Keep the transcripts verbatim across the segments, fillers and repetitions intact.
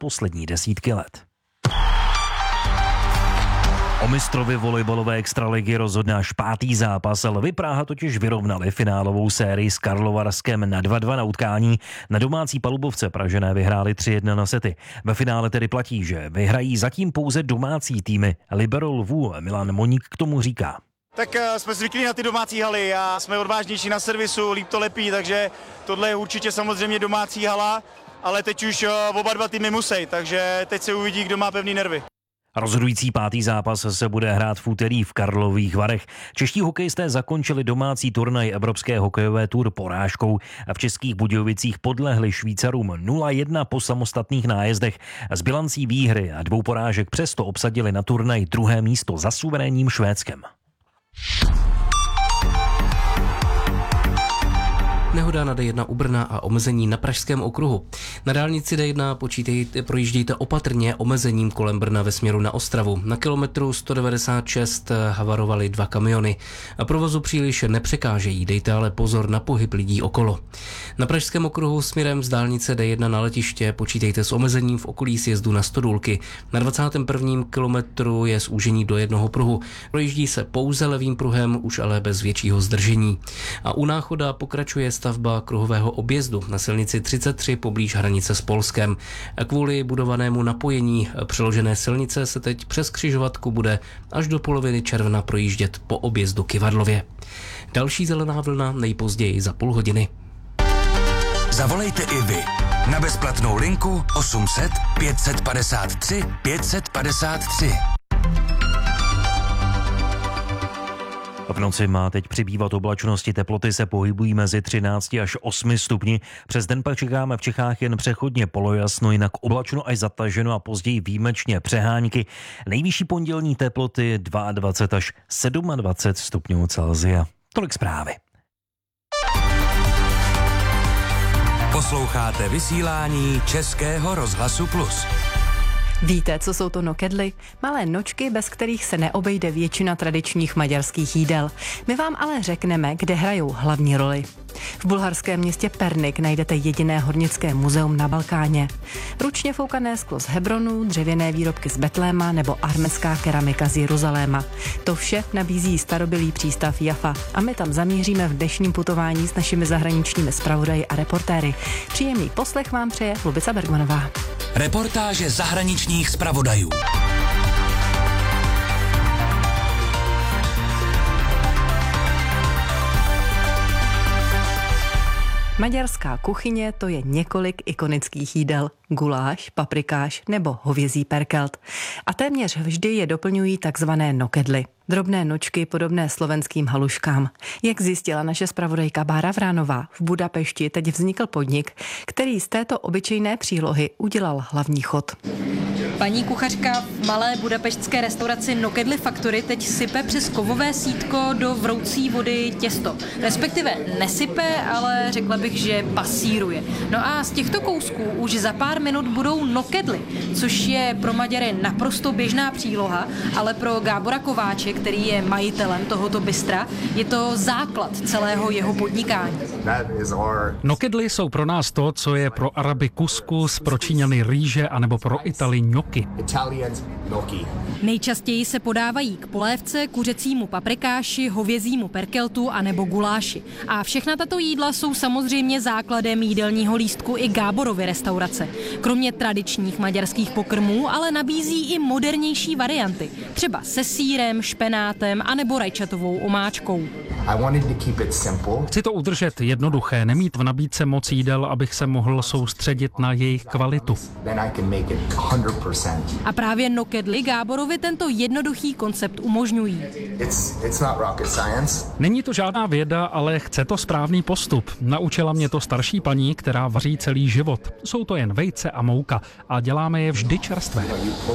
poslední desítky let. O mistrovi volejbalové extraligy rozhodne až pátý zápas. Lvi Praha totiž vyrovnali finálovou sérii s Karlovarskem na dva dva na utkání. Na domácí palubovce Pražané vyhráli tři jedna na sety. Ve finále tedy platí, že vyhrají zatím pouze domácí týmy. Libero Lvů Milan Moník k tomu říká. Tak jsme zvyklí na ty domácí haly a jsme odvážnější na servisu, líp to lepí, takže tohle je určitě samozřejmě domácí hala, ale teď už oba dva týmy musí, takže teď se uvidí, kdo má pevný nervy. Rozhodující pátý zápas se bude hrát v úterý v Karlových Varech. Čeští hokejisté zakončili domácí turnaj Evropské hokejové tour porážkou a v Českých Budějovicích podlehli Švýcarům nula jedna po samostatných nájezdech. S bilancí výhry a dvou porážek přesto obsadili na turnaj druhé místo za suverénním Švédskem. Nehoda na D jedna u Brna a omezení na Pražském okruhu. Na dálnici D jedna počítejte, projíždějte opatrně omezením kolem Brna ve směru na Ostravu. Na kilometru sto devadesát šest havarovaly dva kamiony. A provozu příliš nepřekážejí, dejte ale pozor na pohyb lidí okolo. Na Pražském okruhu směrem z dálnice D jedna na letiště počítejte s omezením v okolí sjezdu na Stodůlky. Na dvacátém prvním kilometru je zúžení do jednoho pruhu. Projíždí se pouze levým pruhem, už ale bez většího zdržení. A u Náchoda pokračuje stavba kruhového objezdu na silnici třicet tři poblíž hranice s Polskem. Kvůli budovanému napojení přeložené silnice se teď přes křižovatku bude až do poloviny června projíždět po objezdu Kyvadlově. Další zelená vlna nejpozději za půl hodiny. Zavolejte i vy na bezplatnou linku osm set pět set padesát tři pět set padesát tři. V noci má teď přibývat oblačnosti, teploty se pohybují mezi třináct až osm stupni. Přes den pak čekáme v Čechách jen přechodně polojasno, jinak oblačno až zataženo a později výjimečně přehánky. Nejvyšší pondělní teploty dvacet dva až dvacet sedm stupňů Celsia. Tolik zprávy. Posloucháte vysílání Českého rozhlasu Plus. Víte, co jsou to nokedly? Malé nočky, bez kterých se neobejde většina tradičních maďarských jídel. My vám ale řekneme, kde hrajou hlavní roli. V bulharském městě Pernik najdete jediné hornické muzeum na Balkáně. Ručně foukané sklo z Hebronu, dřevěné výrobky z Betléma nebo arménská keramika z Jeruzaléma. To vše nabízí starobylý přístav Jaffa a my tam zamíříme v dnešním putování s našimi zahraničními zpravodaji a reportéry. Příjemný poslech vám přeje Lubica Bergmanová. Reportáže zahraničních zpravodajů. Maďarská kuchyně to je několik ikonických jídel. Guláš, paprikáš nebo hovězí perkelt. A téměř vždy je doplňují takzvané nokedly. Drobné nočky podobné slovenským haluškám. Jak zjistila naše zpravodajka Bára Vránová, v Budapešti teď vznikl podnik, který z této obyčejné přílohy udělal hlavní chod. Paní kuchařka v malé budapeštské restauraci Nokedly Factory teď sype přes kovové sítko do vroucí vody těsto. Respektive nesype, ale řekla bych, že pasíruje. No a z těchto kousků už za pár minut budou nokedly, což je pro Maďary naprosto běžná příloha, ale pro Gábora Kováče, který je majitelem tohoto bystra, je to základ celého jeho podnikání. Nokedly jsou pro nás to, co je pro Araby kuskus, pro Číňany rýže anebo pro Itali gnocchi. Nejčastěji se podávají k polévce, kuřecímu paprikáši, hovězímu perkeltu a nebo guláši. A všechna tato jídla jsou samozřejmě základem jídelního lístku i Gáborovy restaurace. Kromě tradičních maďarských pokrmů ale nabízí i modernější varianty, třeba se sýrem, špenátem a nebo rajčatovou omáčkou. Chci to udržet jednoduché, nemít v nabídce moc jídel, abych se mohl soustředit na jejich kvalitu. A právě nokedly Gáborovi tento jednoduchý koncept umožňují. Není to žádná věda, ale chce to správný postup. Naučila mě to starší paní, která vaří celý život. Jsou to jen vejce a mouka a děláme je vždy čerstvé.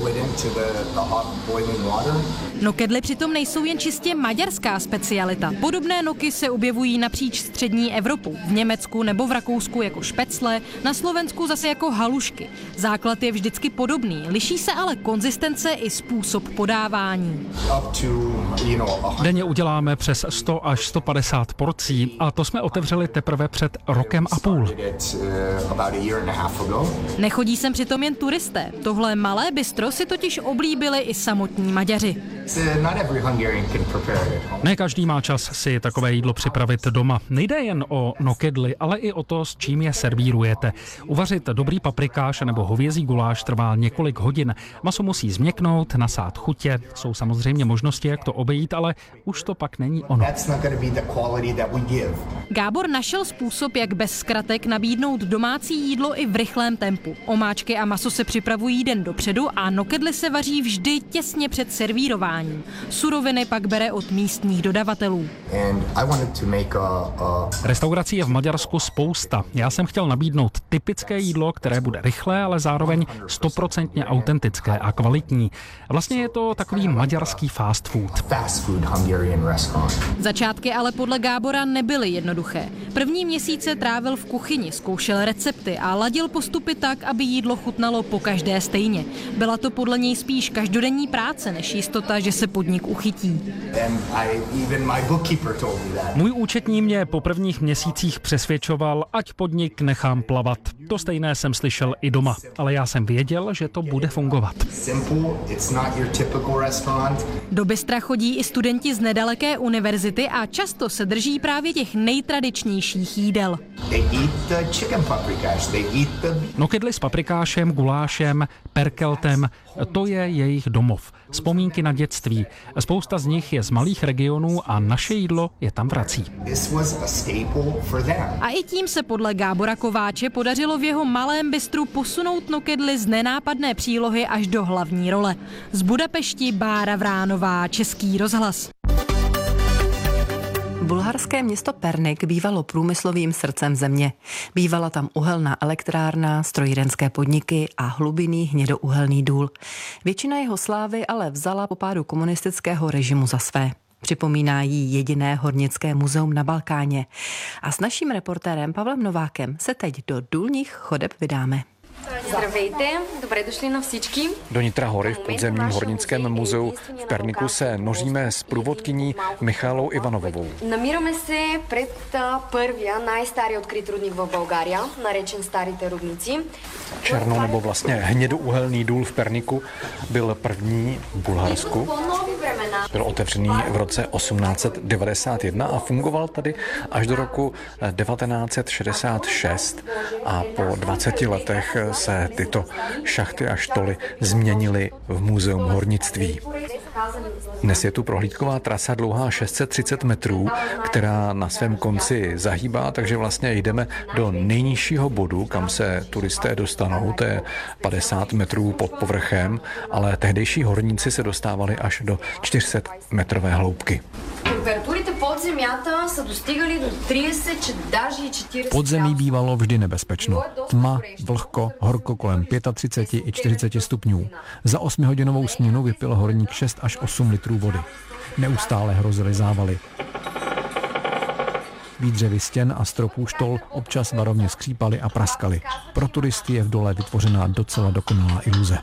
Nokedly přitom nejsou jen čistě maďarská specialita. Podobně Podobné noky se objevují napříč střední Evropou, v Německu nebo v Rakousku jako špecle, na Slovensku zase jako halušky. Základ je vždycky podobný, liší se ale konzistence i způsob podávání. Denně uděláme přes sto až sto padesát porcí a to jsme otevřeli teprve před rokem a půl. Nechodí sem přitom jen turisté. Tohle malé bistro si totiž oblíbili i samotní Maďaři. Ne každý má čas si takové jídlo připravit doma. Nejde jen o nokedly, ale i o to, s čím je servírujete. Uvařit dobrý paprikáš nebo hovězí guláš trvá několik hodin. Maso musí změknout, nasát chutě. Jsou samozřejmě možnosti, jak to obejít, ale už to pak není ono. Gábor našel způsob, jak bez zkratek nabídnout domácí jídlo i v rychlém tempu. Omáčky a maso se připravují den dopředu a nokedly se vaří vždy těsně před servírováním. Suroviny pak bere od místních dodavatelů. Restaurací je v Maďarsku spousta. Já jsem chtěl nabídnout typické jídlo, které bude rychlé, ale zároveň stoprocentně autentické a kvalitní. Vlastně je to takový maďarský fast food. Začátky ale podle Gábora nebyly jednoduché. První měsíce trávil v kuchyni, zkoušel recepty a ladil postupy tak, aby jídlo chutnalo pokaždé stejně. Byla to podle něj spíš každodenní práce, než jistota, že se podnik uchytí. Můj účetní mě po prvních měsících přesvědčoval, ať podnik nechám plavat. To stejné jsem slyšel i doma, ale já jsem věděl, že to bude fungovat. Do bystra chodí i studenti z nedaleké univerzity a často se drží právě těch nejtradičnějších jídel. Nokedly s paprikášem, gulášem, perkeltem, to je jejich domov. Vzpomínky na dětství. Spousta z nich je z malých regionů a naše jídlo je tam vrací. A i tím se podle Gábora Kováče podařilo v jeho malém bistru posunout nokedly z nenápadné přílohy až do hlavní role. Z Budapešti Bára Vránová, Český rozhlas. Bulharské město Pernik bývalo průmyslovým srdcem země. Bývala tam uhelná elektrárna, strojírenské podniky a hlubinný hnědouhelný důl. Většina jeho slávy ale vzala po pádu komunistického režimu za své. Připomíná jí jediné hornické muzeum na Balkáně. A s naším reportérem Pavlem Novákem se teď do důlních chodeb vydáme. Здравейте, добре дошли на всички. Do Nitra Hory v podzemním hornickém muzeu v Perniku se noříme s průvodkyní Michalou Ivanovovou. Намираме се пред първия най-стария открит рудник в България, наречен Старите рудници. Černo nebo vlastně hnědouhelný důl v Perniku byl první v Bulharsku. Byl otevřený v roce osmnáct set devadesát jedna a fungoval tady až do roku devatenáct set šedesát šest a po dvaceti letech se tyto šachty a štoly změnily v muzeum hornictví. Dnes je tu prohlídková trasa dlouhá šest set třicet metrů, která na svém konci zahýbá, takže vlastně jdeme do nejnižšího bodu, kam se turisté dostanou, to je padesát metrů pod povrchem, ale tehdejší horníci se dostávali až do čtyři sta metrové hloubky. Podzemí bývalo vždy nebezpečno. Tma, vlhko, horko kolem třicet pět i čtyřicet stupňů. Za osmihodinovou směnu vypil horník šest až osm litrů vody. Neustále hrozily závaly. Výdřevy stěn a stropů štol občas varovně skřípaly a praskaly. Pro turisty je v dole vytvořená docela dokonalá iluze.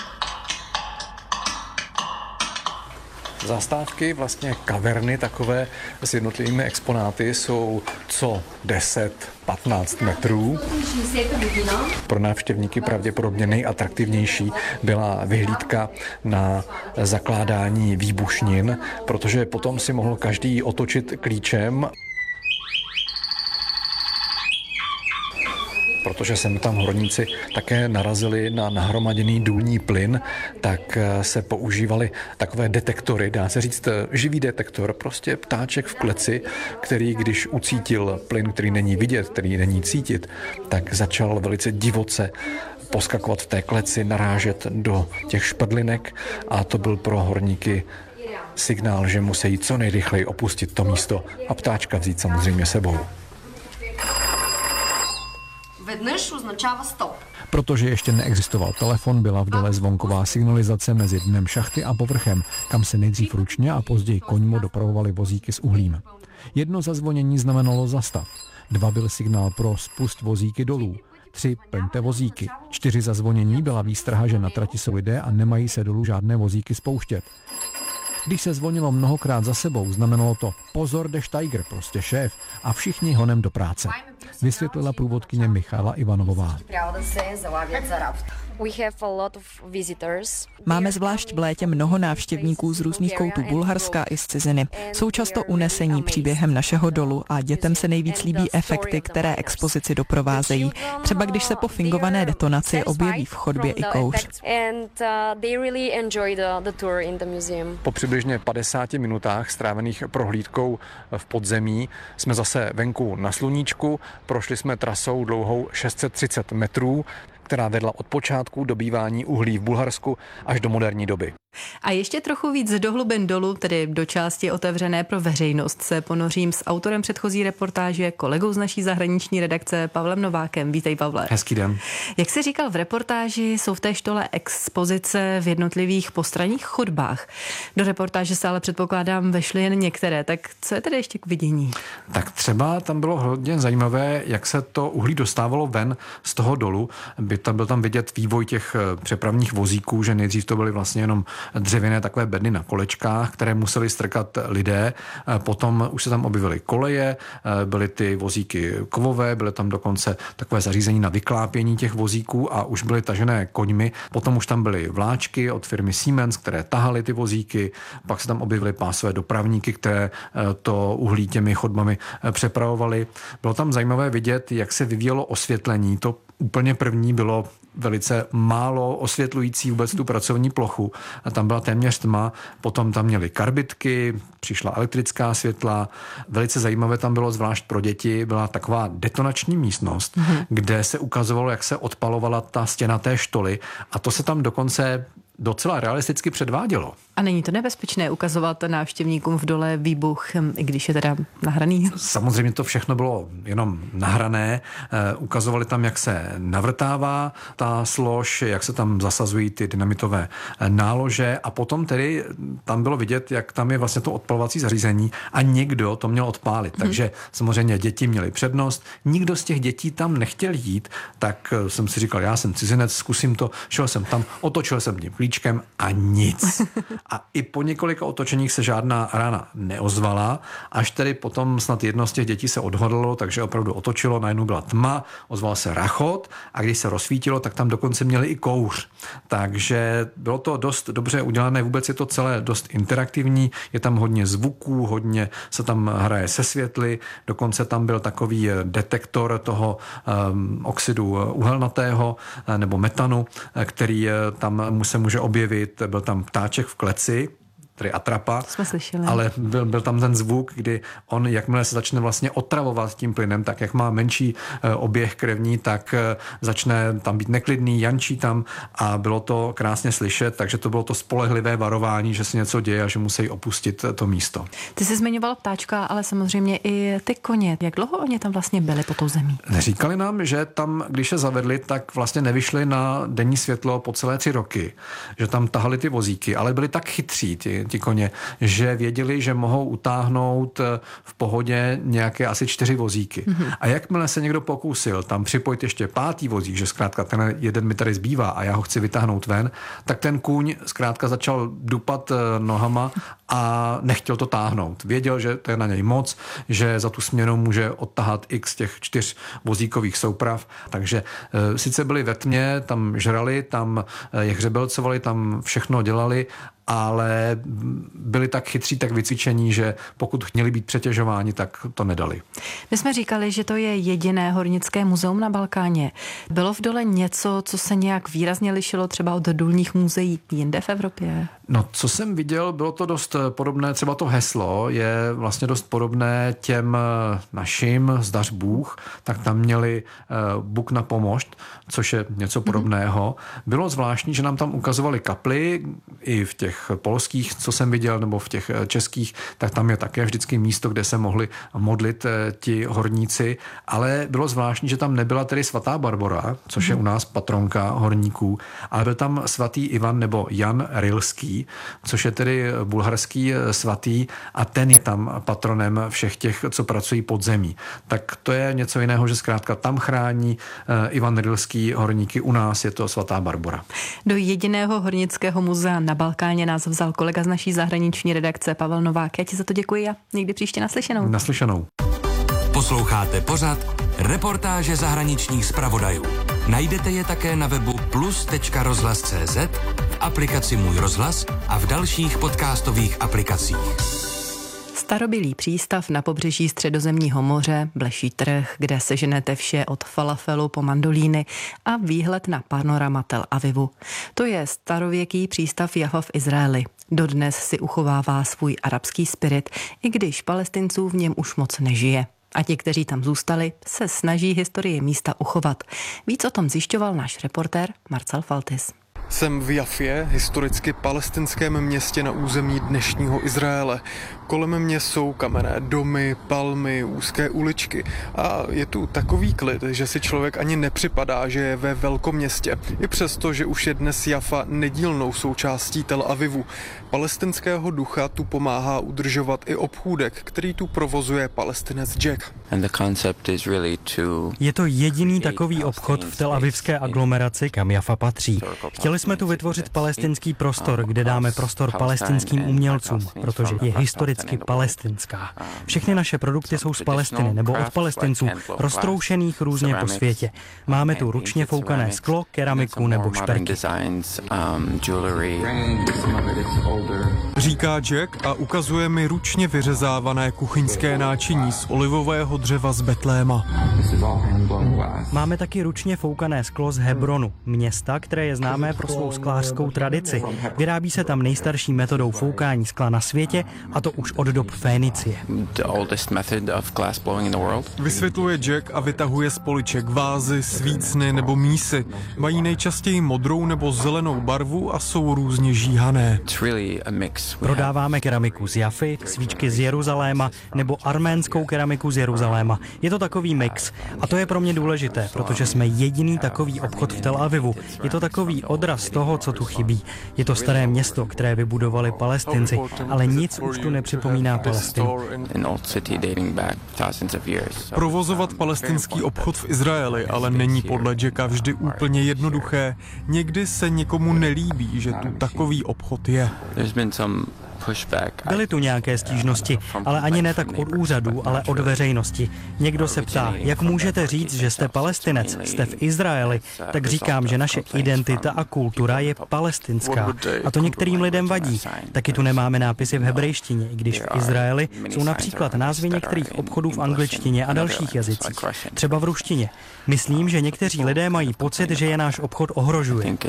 Zastávky, vlastně kaverny takové s jednotlivými exponáty jsou co deset patnáct metrů. Pro návštěvníky pravděpodobně nejatraktivnější byla vyhlídka na zakládání výbušnin, protože potom si mohl každý otočit klíčem. Protože sem tam horníci také narazili na nahromaděný důlní plyn, tak se používaly takové detektory, dá se říct živý detektor, prostě ptáček v kleci, který když ucítil plyn, který není vidět, který není cítit, tak začal velice divoce poskakovat v té kleci, narážet do těch šprdlinek a to byl pro horníky signál, že musí co nejrychleji opustit to místo a ptáčka vzít samozřejmě sebou. Protože ještě neexistoval telefon, byla v dole zvonková signalizace mezi dnem šachty a povrchem, kam se nejdřív ručně a později koňmo dopravovaly vozíky s uhlím. Jedno zazvonění znamenalo zastav. Dva byl signál pro spust vozíky dolů. Tři plňte vozíky. Čtyři zazvonění byla výstraha, že na trati jsou lidé a nemají se dolů žádné vozíky spouštět. Když se zvonilo mnohokrát za sebou, znamenalo to pozor, de Steiger, prostě šéf, a všichni honem do práce. Vysvětlila průvodkyně Michala Ivanovová. Máme zvlášť v létě mnoho návštěvníků z různých koutů Bulharska i z ciziny. Jsou často unesení příběhem našeho dolu a dětem se nejvíc líbí efekty, které expozici doprovázejí. Třeba když se po fingované detonaci objeví v chodbě i kouř. Po přibližně padesáti minutách strávených prohlídkou v podzemí jsme zase venku na sluníčku, prošli jsme trasou dlouhou šest set třicet metrů, která vedla od počátku dobývání uhlí v Bulharsku až do moderní doby. A ještě trochu víc do hlubin dolu, tedy do části otevřené pro veřejnost, se ponořím s autorem předchozí reportáže, kolegou z naší zahraniční redakce Pavlem Novákem. Vítej, Pavle. Hezký den. Jak jsi říkal v reportáži, jsou v té štole expozice v jednotlivých postranních chodbách. Do reportáže se ale předpokládám vešly jen některé, tak co je tedy ještě k vidění? Tak třeba tam bylo hodně zajímavé, jak se to uhlí dostávalo ven z toho dolu. By tam byl tam vidět vývoj těch přepravních vozíků, že nejdřív to byly vlastně jenom dřevěné takové bedny na kolečkách, které museli strkat lidé. Potom už se tam objevily koleje, byly ty vozíky kovové, byly tam dokonce takové zařízení na vyklápění těch vozíků a už byly tažené koňmi. Potom už tam byly vláčky od firmy Siemens, které tahaly ty vozíky. Pak se tam objevily pásové dopravníky, které to uhlí těmi chodbami přepravovaly. Bylo tam zajímavé vidět, jak se vyvíjelo osvětlení. To úplně první bylo velice málo osvětlující vůbec tu pracovní plochu. A tam byla téměř tma, potom tam měli karbidky, přišla elektrická světla. Velice zajímavé tam bylo, zvlášť pro děti, byla taková detonační místnost, mm-hmm. kde se ukazovalo, jak se odpalovala ta stěna té štoly a to se tam dokonce docela realisticky předvádělo. A není to nebezpečné ukazovat návštěvníkům v dole výbuch, i když je teda nahraný? Samozřejmě to všechno bylo jenom nahrané. E, ukazovali tam, jak se navrtává ta slož, jak se tam zasazují ty dynamitové nálože a potom tedy tam bylo vidět, jak tam je vlastně to odpalovací zařízení a někdo to měl odpálit. Hmm. Takže samozřejmě děti měly přednost. Nikdo z těch dětí tam nechtěl jít, tak jsem si říkal, já jsem cizinec, zkusím to, šel jsem tam, otočil jsem tím klíčkem a nic. A i po několika otočeních se žádná rána neozvala, až tedy potom snad jedno z těch dětí se odhodlalo, takže opravdu otočilo, najednou byla tma, ozval se rachot a když se rozsvítilo, tak tam dokonce měli i kouř. Takže bylo to dost dobře udělané, vůbec je to celé dost interaktivní, je tam hodně zvuků, hodně se tam hraje se světly, dokonce tam byl takový detektor toho um, oxidu uhelnatého nebo metanu, který tam se může objevit, byl tam ptáček v kleci, tedy atrapa, ale byl, byl tam ten zvuk, kdy on, jakmile se začne vlastně otravovat tím plynem, tak jak má menší e, oběh krevní, tak e, začne tam být neklidný, jančí tam a bylo to krásně slyšet, takže to bylo to spolehlivé varování, že se něco děje a že musí opustit to místo. Ty jsi zmiňoval ptáčka, ale samozřejmě i ty koně. Jak dlouho oni tam vlastně byli po tou zemí? Říkali nám, že tam, když je zavedli, tak vlastně nevyšli na denní světlo po celé tři roky, že tam tahali ty vozíky, ale byli tak chytří ti ti koně, že věděli, že mohou utáhnout v pohodě nějaké asi čtyři vozíky. Mm-hmm. A jakmile se někdo pokusil tam připojit ještě pátý vozík, že zkrátka ten jeden mi tady zbývá a já ho chci vytáhnout ven, tak ten kůň zkrátka začal dupat nohama a nechtěl to táhnout. Věděl, že to je na něj moc, že za tu směnu může odtahat x těch čtyř vozíkových souprav, takže e, sice byli ve tmě, tam žrali, tam je hřebelcovali, tam všechno dělali, ale byli tak chytří, tak vycvičení, že pokud chtěli být přetěžováni, tak to nedali. My jsme říkali, že to je jediné hornické muzeum na Balkáně. Bylo v dole něco, co se nějak výrazně lišilo třeba od důlních muzeí jinde v Evropě? No, co jsem viděl, bylo to dost podobné, třeba to heslo je vlastně dost podobné těm našim, zdař Bůh, tak tam měli uh, Bůh na pomošť, což je něco podobného. Mm-hmm. Bylo zvláštní, že nám tam ukazovali kapli i v těch těch polských, co jsem viděl, nebo v těch českých, tak tam je také vždycky místo, kde se mohli modlit ti horníci, ale bylo zvláštní, že tam nebyla tedy svatá Barbora, což je u nás patronka horníků, ale byl tam svatý Ivan nebo Jan Rylský, což je tedy bulharský svatý a ten je tam patronem všech těch, co pracují pod zemí. Tak to je něco jiného, že zkrátka tam chrání Ivan Rylský horníky, u nás je to svatá Barbora. Do jediného hornického muzea na Balkáně nás vzal kolega z naší zahraniční redakce Pavel Novák. Já ti za to děkuji a někdy příště naslyšenou. Naslyšenou. Posloucháte pořad Reportáže zahraničních zpravodajů. Najdete je také na webu plus tečka rozhlas tečka cé zet, v aplikaci Můj rozhlas a v dalších podcastových aplikacích. Starobylý přístav na pobřeží Středozemního moře, bleší trh, kde seženete vše od falafelu po mandolíny a výhled na panorama Tel Avivu. To je starověký přístav Jaffa v Izraeli. Dodnes si uchovává svůj arabský spirit, i když Palestinců v něm už moc nežije. A ti, kteří tam zůstali, se snaží historii místa uchovat. Víc o tom zjišťoval náš reportér Marcel Faltis. Jsem v Jafě, historicky palestinském městě na území dnešního Izraele. Kolem mě jsou kamenné domy, palmy, úzké uličky a je tu takový klid, že si člověk ani nepřipadá, že je ve velkoměstě. I přesto, že už je dnes Jaffa nedílnou součástí Tel Avivu. Palestinského ducha tu pomáhá udržovat i obchůdek, který tu provozuje Palestinec Jack. Je to jediný takový obchod v Tel Avivské aglomeraci, kam Jaffa patří. Chtěli jsme tu vytvořit palestinský prostor, kde dáme prostor palestinským umělcům, protože je historicky palestinská. Všechny naše produkty jsou z Palestiny nebo od Palestinců, roztroušených různě po světě. Máme tu ručně foukané sklo, keramiku nebo šperky. Říká Jack a ukazuje mi ručně vyřezávané kuchyňské náčiní z olivového dřeva z Betléma. Máme taky ručně foukané sklo z Hebronu, města, které je známé pro svou sklářskou tradici. Vyrábí se tam nejstarší metodou foukání skla na světě, a to už od dob Fénicie. Vysvětluje Jack a vytahuje z poliček vázy, svícny nebo mísy. Mají nejčastěji modrou nebo zelenou barvu a jsou různě žíhané. Prodáváme keramiku z Jaffy, svíčky z Jeruzaléma nebo arménskou keramiku z Jeruzaléma. Je to takový mix. A to je pro mě důležité, protože jsme jediný takový obchod v Tel Avivu. Je to takový odraz toho, co tu chybí. Je to staré město, které vybudovali Palestinci, ale nic už tu nepřipomíná Palestinu. Provozovat palestinský obchod v Izraeli ale není podle Jacka vždy úplně jednoduché. Někdy se někomu nelíbí, že tu takový obchod je. Byly tu nějaké stížnosti, ale ani ne tak od úřadů, ale od veřejnosti. Někdo se ptá, jak můžete říct, že jste Palestinec, jste v Izraeli, tak říkám, že naše identita a kultura je palestinská. A to některým lidem vadí. Taky tu nemáme nápisy v hebrejštině, i když v Izraeli jsou například názvy některých obchodů v angličtině a dalších jazycích. Třeba v ruštině. Myslím, že někteří lidé mají pocit, že je náš obchod ohrožuje.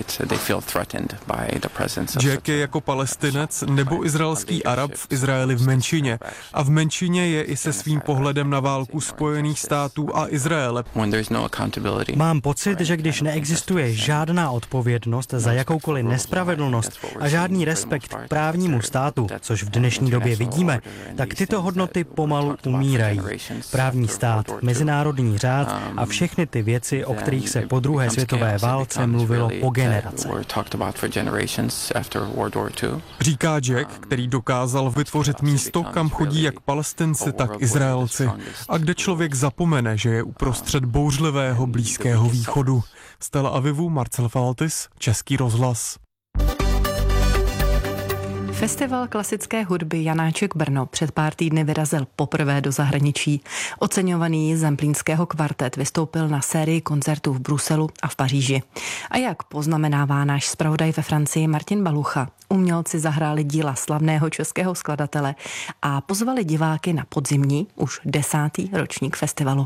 Jack je jako Palestinec nebo izraelský Arab v Izraeli v menšině. A v menšině je i se svým pohledem na válku Spojených států a Izraele. Mám pocit, že když neexistuje žádná odpovědnost za jakoukoliv nespravedlnost a žádný respekt k právnímu státu, což v dnešní době vidíme, tak tyto hodnoty pomalu umírají. Právní stát, mezinárodní řád a všechny ty věci, o kterých se po druhé světové válce mluvilo po generace. Říká Jack, který dokázal vytvořit místo, kam chodí jak Palestinci, tak Izraelci. A kde člověk zapomene, že je uprostřed bouřlivého Blízkého východu. Z Tel Avivu Marcel Faltis, Český rozhlas. Festival klasické hudby Janáček Brno před pár týdny vyrazil poprvé do zahraničí. Oceňovaný Zemplínského kvartet vystoupil na sérii koncertů v Bruselu a v Paříži. A jak poznamenává náš zpravodaj ve Francii Martin Balucha, umělci zahráli díla slavného českého skladatele a pozvali diváky na podzimní, už desátý ročník festivalu.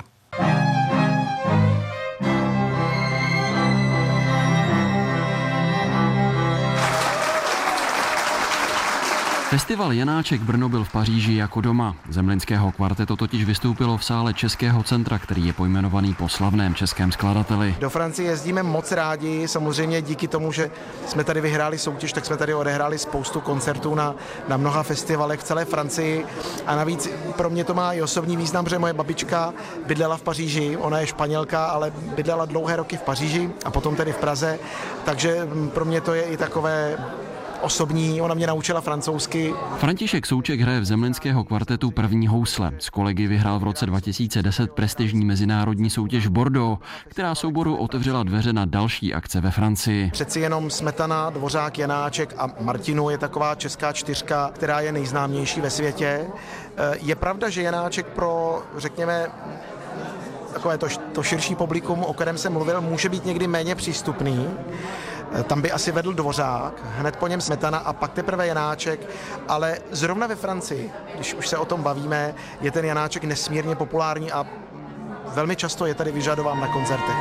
Festival Janáček Brno byl v Paříži jako doma. Zemlinského kvarteto totiž vystoupilo v sále Českého centra, který je pojmenovaný po slavném českém skladateli. Do Francie jezdíme moc rádi, samozřejmě díky tomu, že jsme tady vyhráli soutěž, tak jsme tady odehráli spoustu koncertů na, na mnoha festivalech v celé Francii a navíc pro mě to má i osobní význam, protože moje babička bydlela v Paříži, ona je Španělka, ale bydlela dlouhé roky v Paříži a potom tedy v Praze, takže pro mě to je i takové osobní, ona mě naučila francouzsky. František Souček hraje v Zemlinského kvartetu první housle. S kolegy vyhrál v roce dva tisíce deset prestižní mezinárodní soutěž v Bordeaux, která souboru otevřela dveře na další akce ve Francii. Přeci jenom Smetana, Dvořák, Janáček a Martinu je taková česká čtyřka, která je nejznámější ve světě. Je pravda, že Janáček pro, řekněme, takové to, to širší publikum, o kterém jsem mluvil, může být někdy méně přístupný. Tam by asi vedl Dvořák, hned po něm Smetana a pak teprve Janáček, ale zrovna ve Francii, když už se o tom bavíme, je ten Janáček nesmírně populární a velmi často je tady vyžadován na koncertech.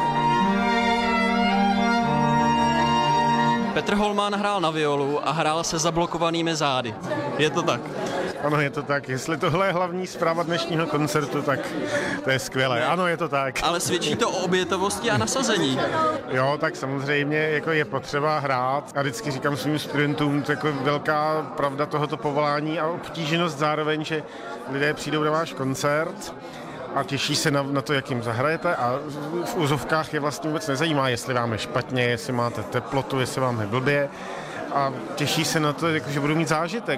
Petr Holman hrál na violu a hrál se zablokovanými zády. Je to tak? Ano, je to tak. Jestli tohle je hlavní zpráva dnešního koncertu, tak to je skvělé. Ano, je to tak. Ale svědčí to o obětovosti a nasazení. Jo, tak samozřejmě jako je potřeba hrát. A vždycky říkám svým studentům, to jako velká pravda tohoto povolání a obtížnost zároveň, že lidé přijdou na váš koncert a těší se na, na to, jak jim zahrajete a v úzovkách je vlastně vůbec nezajímá, jestli vám je špatně, jestli máte teplotu, jestli vám je blbě a těší se na to, jako, že budou mít zážitek.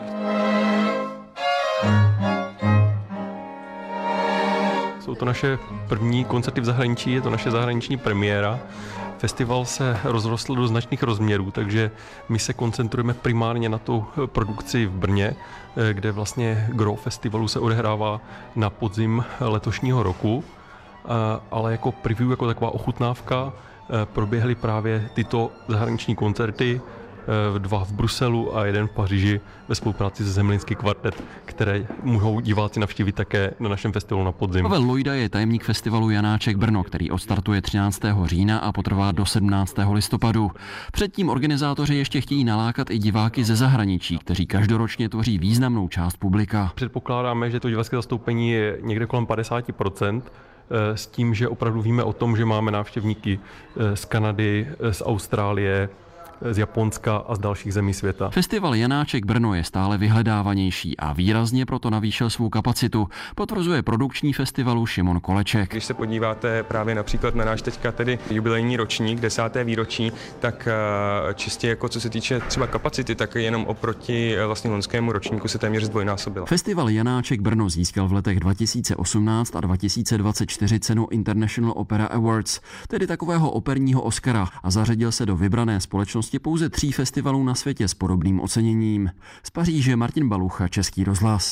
Jsou to naše první koncerty v zahraničí, je to naše zahraniční premiéra. Festival se rozrostl do značných rozměrů, takže my se koncentrujeme primárně na tu produkci v Brně, kde vlastně gros festivalu se odehrává na podzim letošního roku, ale jako preview, jako taková ochutnávka, proběhly právě tyto zahraniční koncerty, dva v Bruselu a jeden v Paříži ve spolupráci se Zemlinský kvartet, které mohou diváci navštívit také na našem festivalu na podzim. Pavel Lojda je tajemník festivalu Janáček Brno, který odstartuje třináctého října a potrvá do sedmnáctého listopadu. Předtím organizátoři ještě chtějí nalákat i diváky ze zahraničí, kteří každoročně tvoří významnou část publika. Předpokládáme, že to divácké zastoupení je někde kolem padesát procent, s tím, že opravdu víme o tom, že máme návštěvníky z Kanady, z Austrálie, z Japonska a z dalších zemí světa. Festival Janáček Brno je stále vyhledávanější a výrazně proto navýšil svou kapacitu, potvrzuje produkční festivalu Šimon Koleček. Když se podíváte právě například na náš teďka tedy jubilejní ročník, desáté výročí, tak čistě jako co se týče třeba kapacity, tak jenom oproti vlastně loňskému ročníku se téměř zdvojnásobila. Festival Janáček Brno získal v letech dva tisíce osmnáct a dva tisíce dvacet čtyři cenu International Opera Awards, tedy takového operního Oscara, a zařadil se do vybrané společnosti pouze tří festivalů na světě s podobným oceněním. Z Paříže Martin Balucha, Český rozhlas.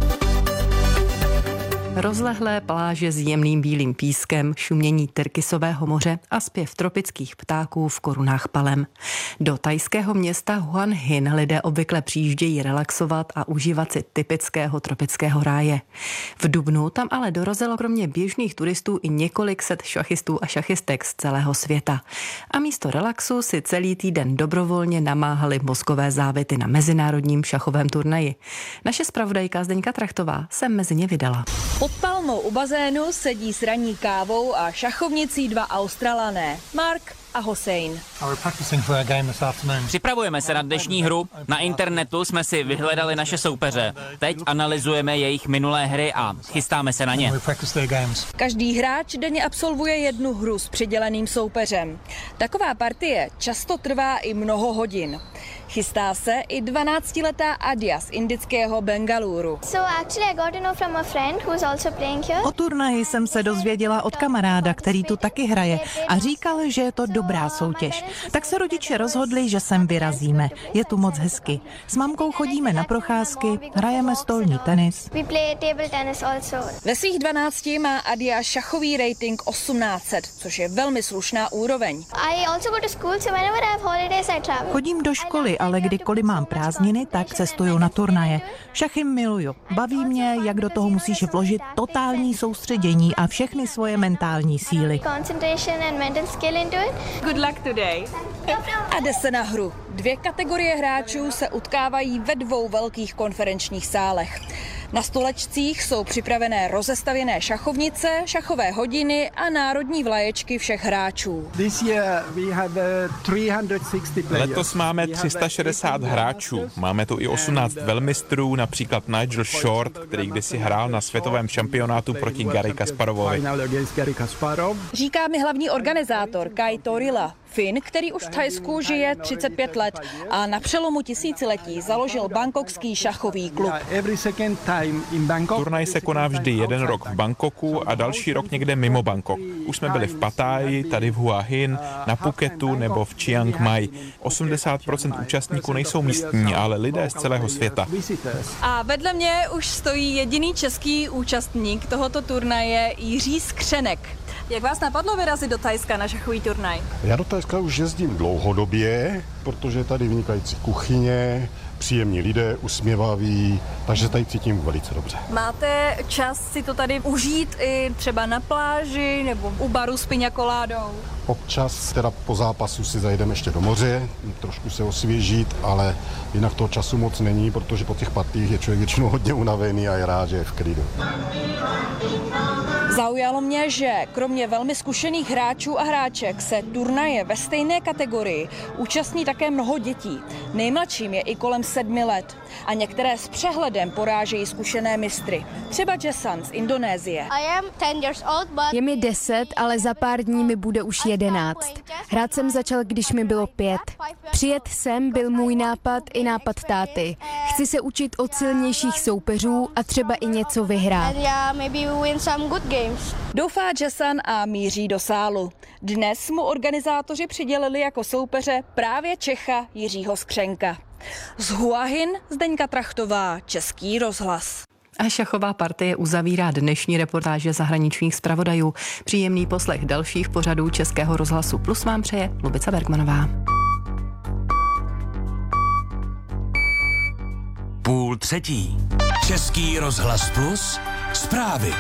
Rozlehlé pláže s jemným bílým pískem, šumění Tyrkisového moře a zpěv tropických ptáků v korunách palem. Do thajského města Hua Hin lidé obvykle přijíždějí relaxovat a užívat si typického tropického ráje. V dubnu tam ale dorazilo kromě běžných turistů i několik set šachistů a šachistek z celého světa. A místo relaxu si celý týden dobrovolně namáhali mozkové závity na mezinárodním šachovém turnaji. Naše zpravodajka Zdeňka Trachtová se mezi ně vydala. Pod palmou u bazénu sedí s ranní kávou a šachovnicí dva Australané, Mark a Hossein. Připravujeme se na dnešní hru. Na internetu jsme si vyhledali naše soupeře. Teď analyzujeme jejich minulé hry a chystáme se na ně. Každý hráč denně absolvuje jednu hru s přiděleným soupeřem. Taková partie často trvá i mnoho hodin. Chystá se i dvanáctiletá Adia z indického Bengaluru. O turnaji jsem se dozvěděla od kamaráda, který tu taky hraje, a říkal, že je to dobrá soutěž. Tak se rodiče rozhodli, že sem vyrazíme. Je tu moc hezky. S mamkou chodíme na procházky, hrajeme stolní tenis. Ve svých dvanácti má Adia šachový rating osmnáct set, což je velmi slušná úroveň. Chodím do školy, ale kdykoliv mám prázdniny, tak cestuju na turnaje. Šachy miluju. Baví mě, jak do toho musíš vložit totální soustředění a všechny svoje mentální síly. Good luck today. A jde se na hru. Dvě kategorie hráčů se utkávají ve dvou velkých konferenčních sálech. Na stolečcích jsou připravené rozestavěné šachovnice, šachové hodiny a národní vlaječky všech hráčů. Letos máme tři sta šedesát hráčů. Máme tu i osmnáct velmistrů, například Nigel Short, který kdysi hrál na světovém šampionátu proti Garry Kasparovovi. Říká mi hlavní organizátor Kai Torila, Fin, který už v Thajsku žije třicet pět let a na přelomu tisíciletí založil bangkokský šachový klub. Turnaj se koná vždy jeden rok v Bangkoku a další rok někde mimo Bangkok. Už jsme byli v Pattaji, tady v Hua Hin, na Phuketu nebo v Chiang Mai. osmdesát procent účastníků nejsou místní, ale lidé z celého světa. A vedle mě už stojí jediný český účastník tohoto turnaje, Jiří Skřenek. Jak vás napadlo vyrazit do Thajska na šachový turnaj? Já do Thajska už jezdím dlouhodobě, protože je tady vynikající kuchyně, příjemní lidé, usměvaví, takže tady cítím velice dobře. Máte čas si to tady užít i třeba na pláži nebo u baru s piňakoládou? Občas teda po zápasu si zajedeme ještě do moře, trošku se osvěžit, ale jinak toho času moc není, protože po těch partích je člověk většinou hodně unavený a je rád, že je v klidu. Zaujalo mě, že kromě velmi zkušených hráčů a hráček se turnaje ve stejné kategorii účastní také mnoho dětí. Nejmladším je i kolem sedmi let a některé s přehledem porážejí zkušené mistry. Třeba Jason z Indonésie. Je mi deset, ale za pár dní mi bude už jedenáct. Hrát jsem začal, když mi bylo pět. Přijet sem byl můj nápad i nápad táty. Chci se učit od silnějších soupeřů a třeba i něco vyhrát. Doufá Jason a míří do sálu. Dnes mu organizátoři přidělili jako soupeře právě Čecha Jiřího Skřenka. Z Hua Hin Zdeňka Trachtová, Český rozhlas. A šachová partie uzavírá dnešní reportáže zahraničních zpravodajů. Příjemný poslech dalších pořadů Českého rozhlasu Plus vám přeje Lubica Bergmanová. Půl třetí. Český rozhlas Plus. Zprávy.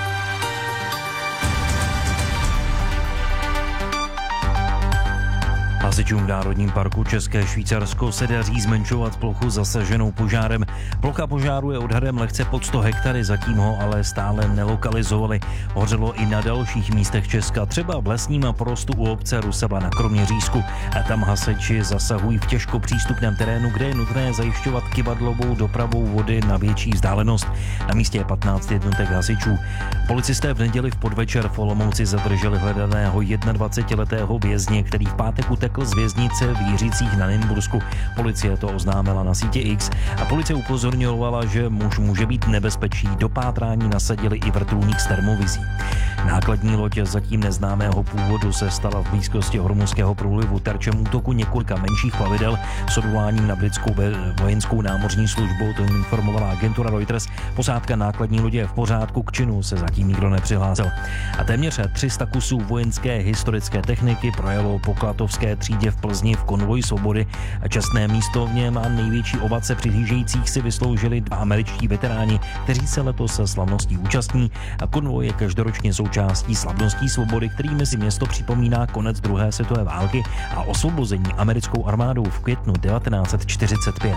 Hasičům v Národním parku České Švýcarsko se daří zmenšovat plochu zasaženou požárem. Plocha požáru je odhadem lehce pod sto hektary, zatím ho ale stále nelokalizovali. Hořelo i na dalších místech Česka, třeba v lesním porostu u obce Ruseva na Kroměřížsku. A tam hasiči zasahují v těžko přístupném terénu, kde je nutné zajišťovat kyvadlovou dopravou vody na větší vzdálenost. Na místě je patnáct jednotek hasičů. Policisté v neděli v podvečer v Olomouci zadrželi hledaného dvacetijednoletého vězně, který v pátek utekl z věznice v Jiřicích na Nymbursku. Policie to oznámila na síti X a policie upozorňovala, že muž může být nebezpečí. Do pátrání nasadili i vrtulník s termovizí. Nákladní loď zatím neznámého původu se stala v blízkosti Hormuzského průlivu terčem útoku několika menších plavidel s odvoláním na britskou vojenskou námořní službu, to informovala agentura Reuters. Posádka nákladní lodě je v pořádku, k činu se zatím nikdo nepřihlásil. A téměř tři sta kusů vojenské historické techniky projelo po Klatovské třídě v Plzni v konvoji svobody. Čestné místo v něm a největší ovace přihlížejících si vysloužili dva američtí veteráni, kteří se letos se slavností účastní. A konvoj je každoročně součástí slavností svobody, kterými si město připomíná konec druhé světové války a osvobození americkou armádou v květnu devatenáct set čtyřicet pět.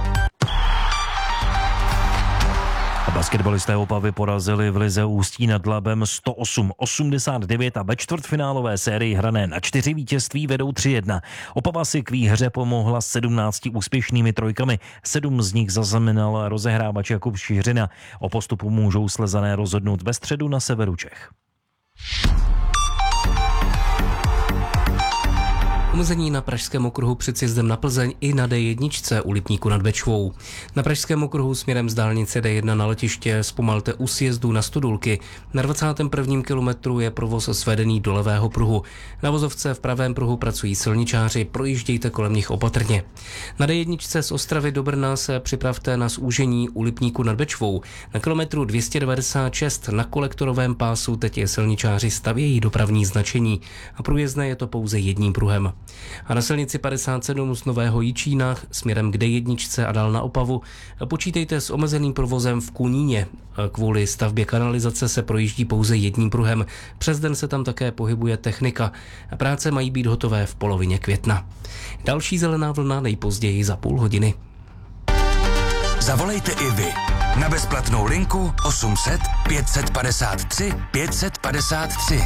Basketbalisté Opavy porazili v lize Ústí nad Labem sto osm osmdesát devět a ve čtvrtfinálové sérii hrané na čtyři vítězství vedou tři jedna. Opava si k výhře pomohla sedmnácti úspěšnými trojkami. Sedm z nich zaznamenal rozehrávač Jakub Šiřina. O postupu můžou Slezané rozhodnout ve středu na severu Čech. Omezení na Pražském okruhu před sjezdem na Plzeň i na D jedna u Lipníku nad Bečvou. Na Pražském okruhu směrem z dálnice D jedna na letiště zpomalte u sjezdu na Studulky. Na dvacátém prvním kilometru je provoz svedený do levého pruhu. Na vozovce v pravém pruhu pracují silničáři, projíždějte kolem nich opatrně. Na D jedna z Ostravy do Brna se připravte na zúžení u Lipníku nad Bečvou. Na kilometru dvě stě devadesát šest na kolektorovém pásu teď je silničáři stavějí dopravní značení a průjezdné je to pouze jedním pruhem. A na silnici padesát sedm z Nového Jičína směrem k D jedna a dál na Opavu počítejte s omezeným provozem v Kuníně. Kvůli stavbě kanalizace se projíždí pouze jedním pruhem. Přes den se tam také pohybuje technika. Práce mají být hotové v polovině května. Další zelená vlna nejpozději za půl hodiny. Zavolejte i vy na bezplatnou linku osm set pět set padesát tři pět set padesát tři.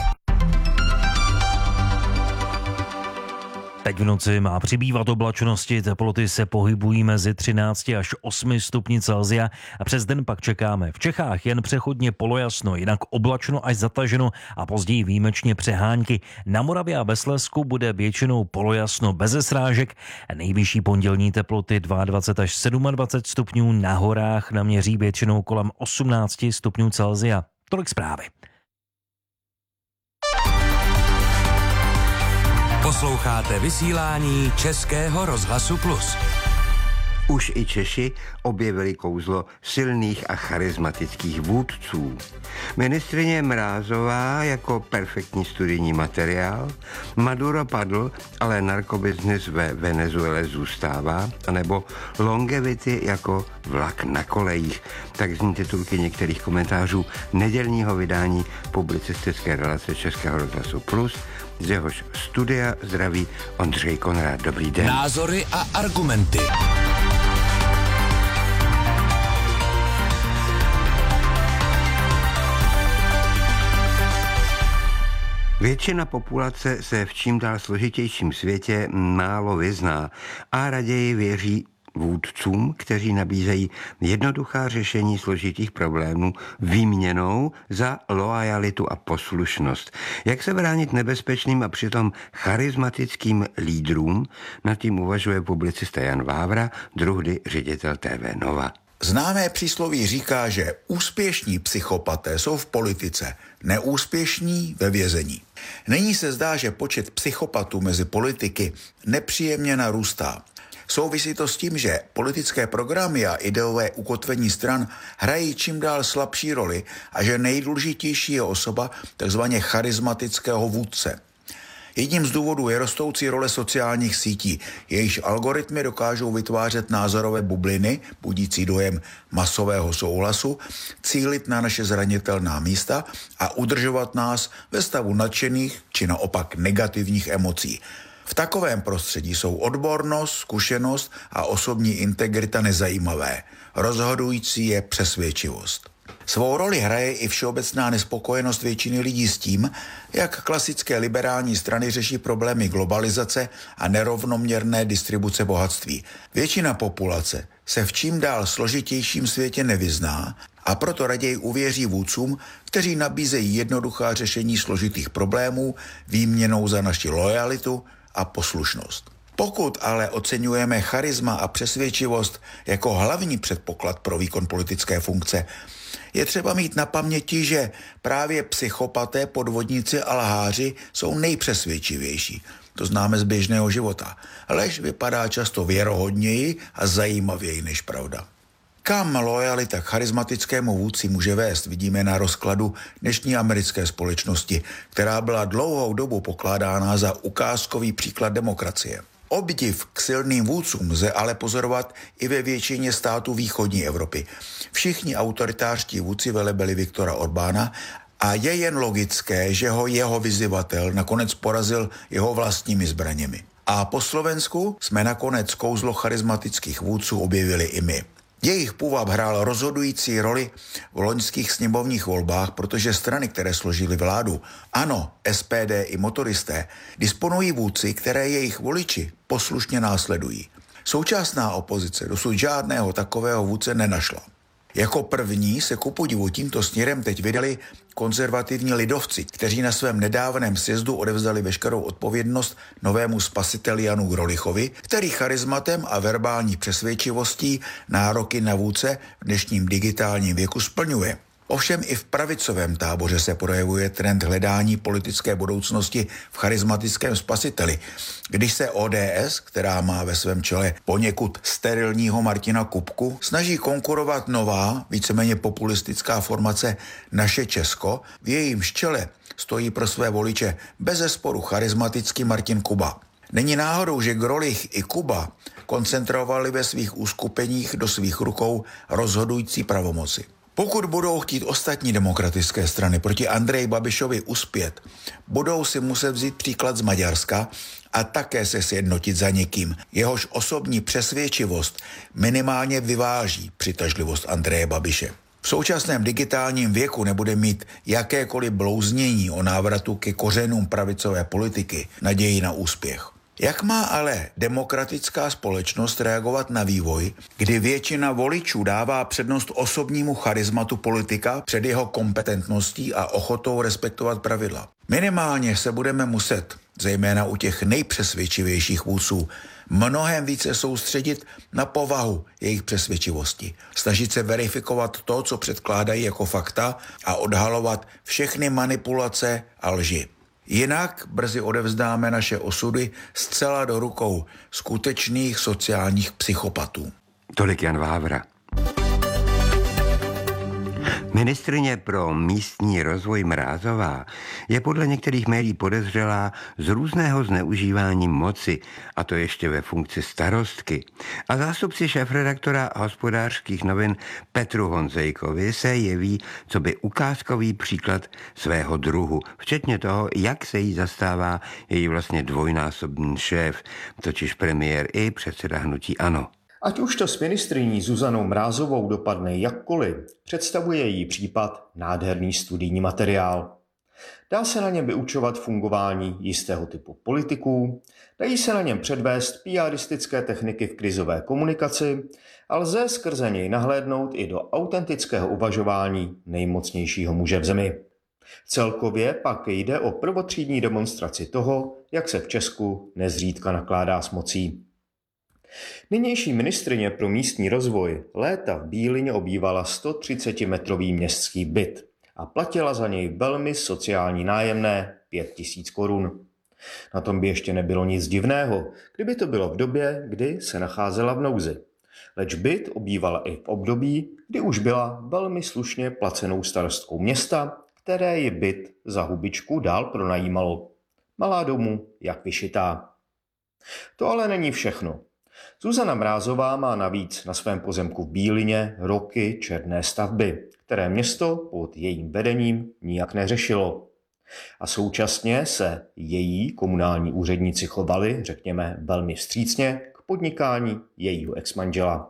Teď v noci má přibývat oblačnosti, teploty se pohybují mezi třináct až osm stupni Celsia a přes den pak čekáme v Čechách jen přechodně polojasno, jinak oblačno až zataženo a později výjimečně přehánky. Na Moravě a ve Slezsku bude většinou polojasno beze srážek, nejvyšší pondělní teploty dvacet dva až dvacet sedm stupňů, na horách naměří většinou kolem osmnáct stupňů Celsia. Tolik zprávy. Posloucháte vysílání Českého rozhlasu Plus. Už i Češi objevili kouzlo silných a charismatických vůdců. Ministryně Mrázová jako perfektní studijní materiál, Maduro padl, ale narkobiznis ve Venezuele zůstává, anebo longevity jako vlak na kolejích. Tak zní titulky některých komentářů nedělního vydání publicistické relace Českého rozhlasu Plus, z jehož studia zdraví Ondřej Konrád. Dobrý den. Názory a argumenty. Většina populace se v čím dál složitějším světě málo vyzná a raději věří vůdcům, kteří nabízejí jednoduchá řešení složitých problémů výměnou za loajalitu a poslušnost. Jak se bránit nebezpečným a přitom charismatickým lídrům, nad tím uvažuje publicista Jan Vávra, druhdy ředitel T V Nova. Známé přísloví říká, že úspěšní psychopaté jsou v politice, neúspěšní ve vězení. Nyní se zdá, že počet psychopatů mezi politiky nepříjemně narůstá. Souvisí to s tím, že politické programy a ideové ukotvení stran hrají čím dál slabší roli a že nejdůležitější je osoba takzvaně charismatického vůdce. Jedním z důvodů je rostoucí role sociálních sítí, jejichž algoritmy dokážou vytvářet názorové bubliny, budící dojem masového souhlasu, cílit na naše zranitelná místa a udržovat nás ve stavu nadšených či naopak negativních emocí. V takovém prostředí jsou odbornost, zkušenost a osobní integrita nezajímavé. Rozhodující je přesvědčivost. Svou roli hraje i všeobecná nespokojenost většiny lidí s tím, jak klasické liberální strany řeší problémy globalizace a nerovnoměrné distribuce bohatství. Většina populace se v čím dál složitějším světě nevyzná a proto raději uvěří vůdcům, kteří nabízejí jednoduchá řešení složitých problémů výměnou za naši lojalitu a poslušnost. Pokud ale oceňujeme charisma a přesvědčivost jako hlavní předpoklad pro výkon politické funkce, je třeba mít na paměti, že právě psychopaté, podvodníci a lháři jsou nejpřesvědčivější. To známe z běžného života. Lež vypadá často věrohodněji a zajímavěji než pravda. Kam lojalita k charismatickému vůdci může vést, vidíme na rozkladu dnešní americké společnosti, která byla dlouhou dobu pokládána za ukázkový příklad demokracie. Obdiv k silným vůdcům lze ale pozorovat i ve většině států východní Evropy. Všichni autoritářští vůdci velebili Viktora Orbána a je jen logické, že ho jeho vyzyvatel nakonec porazil jeho vlastními zbraněmi. A po Slovensku jsme nakonec kouzlo charismatických vůdců objevili i my. Jejich půvab hrál rozhodující roli v loňských sněmovních volbách, protože strany, které složily vládu, ANO, S P D i motoristé, disponují vůdci, které jejich voliči poslušně následují. Současná opozice dosud žádného takového vůdce nenašla. Jako první se ku podivu tímto směrem teď vydali konzervativní lidovci, kteří na svém nedávném sjezdu odevzdali veškerou odpovědnost novému spasiteli Janu Grolichovi, který charizmatem a verbální přesvědčivostí nároky na vůdce v dnešním digitálním věku splňuje. Ovšem i v pravicovém táboře se projevuje trend hledání politické budoucnosti v charismatickém spasiteli. Když se O D S, která má ve svém čele poněkud sterilního Martina Kupku, snaží konkurovat nová, víceméně populistická formace Naše Česko, v jejímž čele stojí pro své voliče bezesporu charismatický Martin Kuba. Není náhodou, že Grolich i Kuba koncentrovali ve svých uskupeních do svých rukou rozhodující pravomoci. Pokud budou chtít ostatní demokratické strany proti Andreji Babišovi uspět, budou si muset vzít příklad z Maďarska a také se sjednotit za někým. Jehož osobní přesvědčivost minimálně vyváží přitažlivost Andreje Babiše. V současném digitálním věku nebude mít jakékoliv blouznění o návratu ke kořenům pravicové politiky naději na úspěch. Jak má ale demokratická společnost reagovat na vývoj, kdy většina voličů dává přednost osobnímu charizmatu politika před jeho kompetentností a ochotou respektovat pravidla? Minimálně se budeme muset, zejména u těch nejpřesvědčivějších vůdců, mnohem více soustředit na povahu jejich přesvědčivosti. Snažit se verifikovat to, co předkládají jako fakta a odhalovat všechny manipulace a lži. Jinak brzy odevzdáme naše osudy zcela do rukou skutečných sociálních psychopatů. Tolik Jan Vávra. Ministryně pro místní rozvoj Mrázová je podle některých médií podezřelá z různého zneužívání moci, a to ještě ve funkci starostky. A zástupci šéfredaktora Hospodářských novin Petru Honzejkovi se jeví coby ukázkový příklad svého druhu, včetně toho, jak se jí zastává její vlastně dvojnásobný šéf, totiž premiér i předseda hnutí ANO. Ať už to s ministryní Zuzanou Mrázovou dopadne jakkoliv, představuje její případ nádherný studijní materiál. Dá se na něm vyučovat fungování jistého typu politiků, dají se na něm předvést píáristické techniky v krizové komunikaci a lze skrze něj nahlédnout i do autentického uvažování nejmocnějšího muže v zemi. Celkově pak jde o prvotřídní demonstraci toho, jak se v Česku nezřídka nakládá s mocí. Nynější ministryně pro místní rozvoj léta v Bílině obývala sto třicetimetrový městský byt a platila za něj velmi sociální nájemné pět tisíc korun. Na tom by ještě nebylo nic divného, kdyby to bylo v době, kdy se nacházela v nouzi. Leč byt obývala i v období, kdy už byla velmi slušně placenou starostkou města, které ji byt za hubičku dál pronajímalo. Malá domů, jak vyšitá. To ale není všechno. Zuzana Mrázová má navíc na svém pozemku v Bílině roky černé stavby, které město pod jejím vedením nijak neřešilo. A současně se její komunální úředníci chovali, řekněme, velmi vstřícně k podnikání jejího exmanžela.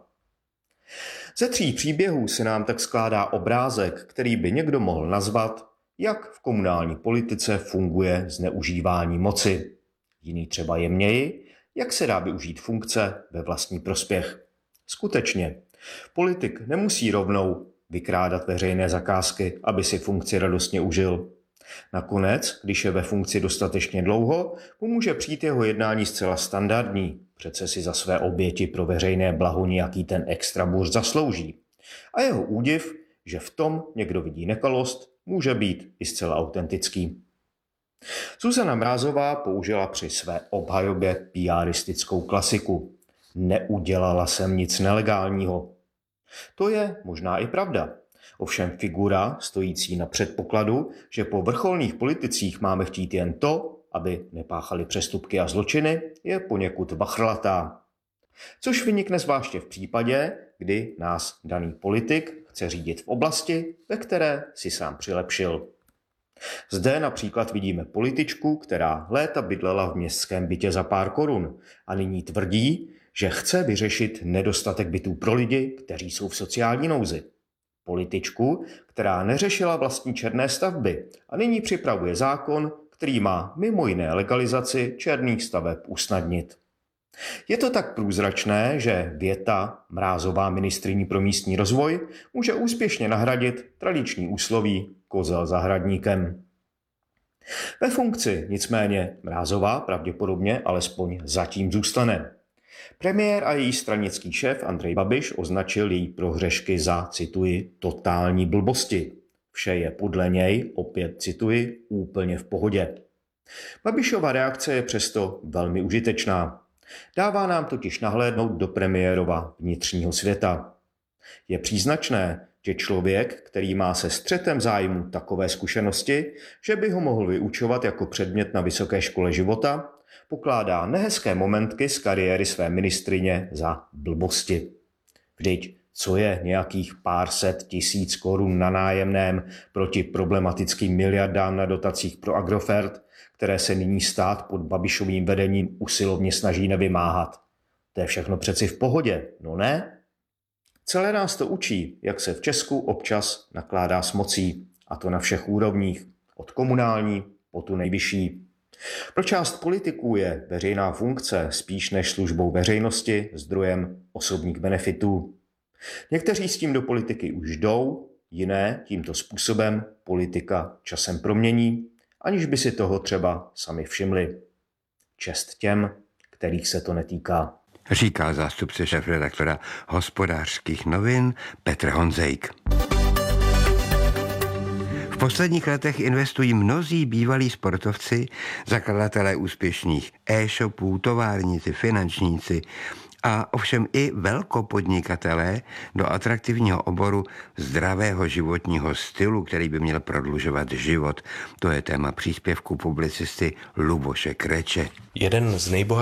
Ze tří příběhů se nám tak skládá obrázek, který by někdo mohl nazvat, jak v komunální politice funguje zneužívání moci. Jiný třeba jemněji, jak se dá využít funkce ve vlastní prospěch. Skutečně, politik nemusí rovnou vykrádat veřejné zakázky, aby si funkci radostně užil. Nakonec, když je ve funkci dostatečně dlouho, mu může přijít jeho jednání zcela standardní. Přece si za své oběti pro veřejné blaho nějaký ten extra burz zaslouží. A jeho údiv, že v tom někdo vidí nekalost, může být i zcela autentický. Zuzana Mrázová použila při své obhajobě píáristickou klasiku. Neudělala jsem nic nelegálního. To je možná i pravda. Ovšem figura, stojící na předpokladu, že po vrcholných politicích máme chtít jen to, aby nepáchali přestupky a zločiny, je poněkud vachrlatá. Což vynikne zvláště v případě, kdy nás daný politik chce řídit v oblasti, ve které si sám přilepšil. Zde například vidíme političku, která léta bydlela v městském bytě za pár korun a nyní tvrdí, že chce vyřešit nedostatek bytů pro lidi, kteří jsou v sociální nouzi. Političku, která neřešila vlastní černé stavby a nyní připravuje zákon, který má mimo jiné legalizaci černých staveb usnadnit. Je to tak průzračné, že věta Mrázová ministryní pro místní rozvoj může úspěšně nahradit tradiční úsloví kozel zahradníkem. Ve funkci nicméně Mrázová pravděpodobně alespoň zatím zůstane. Premiér a její stranický šéf Andrej Babiš označil její prohřešky za, cituji, totální blbosti. Vše je podle něj, opět cituji, úplně v pohodě. Babišova reakce je přesto velmi užitečná. Dává nám totiž nahlédnout do premiérova vnitřního světa. Je příznačné, že člověk, který má se střetem zájmu takové zkušenosti, že by ho mohl vyučovat jako předmět na vysoké škole života, Pokládá nehezké momentky z kariéry své ministryně za blbosti. Vždyť co je nějakých pár set tisíc korun na nájemném proti problematickým miliardám na dotacích pro Agrofert, které se nyní stát pod Babišovým vedením usilovně snaží nevymáhat. To je všechno přeci v pohodě, no ne? Celé nás to učí, jak se v Česku občas nakládá s mocí, a to na všech úrovních, od komunální po tu nejvyšší. Pro část politiků je veřejná funkce spíš než službou veřejnosti zdrojem osobních benefitů. Někteří s tím do politiky už jdou, jiné tímto způsobem politika časem promění, aniž by si toho třeba sami všimli. Čest těm, kterých se to netýká. Říkal zástupce šéfredaktora Hospodářských novin Petr Honzejk. V posledních letech investují mnozí bývalí sportovci, zakladatelé úspěšných e-shopů, továrníci, finančníci a ovšem i velkopodnikatelé do atraktivního oboru zdravého životního stylu, který by měl prodlužovat život. To je téma příspěvku publicisty Luboše Kreče. Jeden z nejbohatších